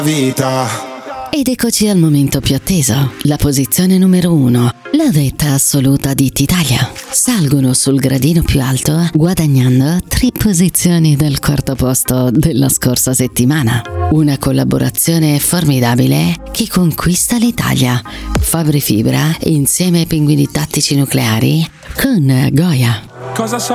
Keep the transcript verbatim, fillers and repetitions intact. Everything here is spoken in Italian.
vita. Ed eccoci al momento più atteso, la posizione numero uno, la vetta assoluta di Titalia. Salgono sul gradino più alto guadagnando tre posizioni dal quarto posto della scorsa settimana. Una collaborazione formidabile che conquista l'Italia. Fabri Fibra insieme ai Pinguini Tattici Nucleari con Goya. Cosa so?